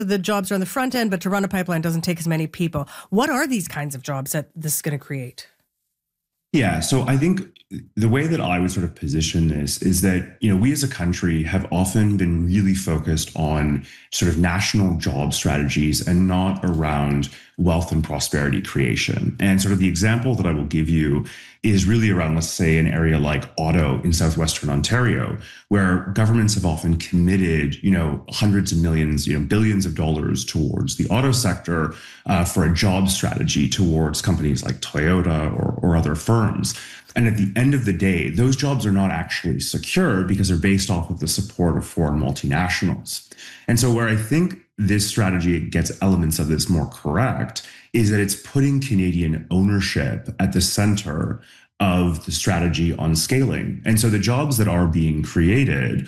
the jobs are on the front end, but to run a pipeline doesn't take as many people. What are these kinds of jobs that this is going to create? Yeah, so I think the way that I would sort of position this is that, we as a country have often been really focused on sort of national job strategies and not around wealth and prosperity creation. And sort of the example that I will give you is really around, let's say, an area like Otto in southwestern Ontario, where governments have often committed, hundreds of millions, billions of dollars towards the auto sector for a job strategy towards companies like Toyota or other firms. And at the end of the day, those jobs are not actually secure because they're based off of the support of foreign multinationals. And so where I think this strategy gets elements of this more correct is that it's putting Canadian ownership at the center of the strategy on scaling. And so the jobs that are being created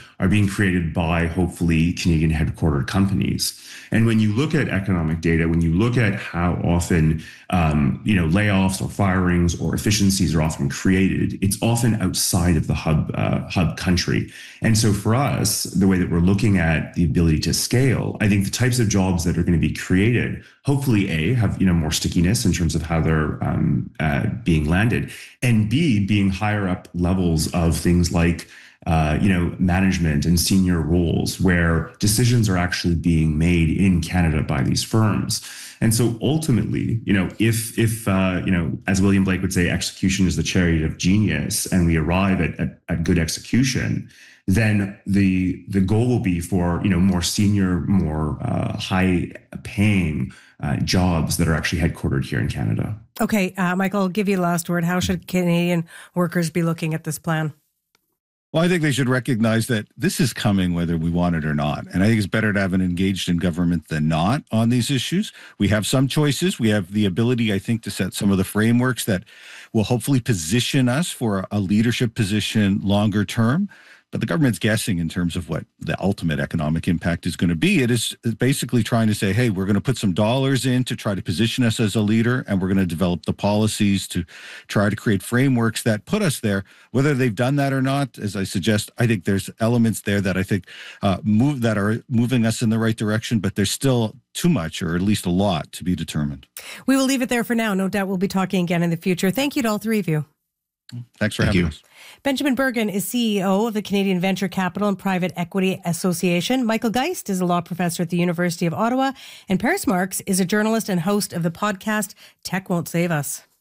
by hopefully Canadian headquartered companies. And when you look at economic data, when you look at how often layoffs or firings or efficiencies are often created, it's often outside of the hub country. And so for us, the way that we're looking at the ability to scale, I think the types of jobs that are going to be created, hopefully have more stickiness in terms of how they're being landed, and B, being higher up levels of things like management and senior roles where decisions are actually being made in Canada by these firms. And so ultimately, if as William Blake would say, execution is the chariot of genius, and we arrive at good execution, then the goal will be for more senior, more high paying jobs that are actually headquartered here in Canada. Okay, Michael, I'll give you the last word. How should Canadian workers be looking at this plan? Well, I think they should recognize that this is coming whether we want it or not. And I think it's better to have an engaged in government than not on these issues. We have some choices. We have the ability, I think, to set some of the frameworks that will hopefully position us for a leadership position longer term. But the government's guessing in terms of what the ultimate economic impact is going to be. It is basically trying to say, hey, we're going to put some dollars in to try to position us as a leader, and we're going to develop the policies to try to create frameworks that put us there. Whether they've done that or not, as I suggest, I think there's elements there that I think are moving us in the right direction, but there's still too much, or at least a lot, to be determined. We will leave it there for now. No doubt we'll be talking again in the future. Thank you to all three of you. Thanks for having us. Benjamin Bergen is CEO of the Canadian Venture Capital and Private Equity Association. Michael Geist is a law professor at the University of Ottawa. And Paris Marks is a journalist and host of the podcast Tech Won't Save Us.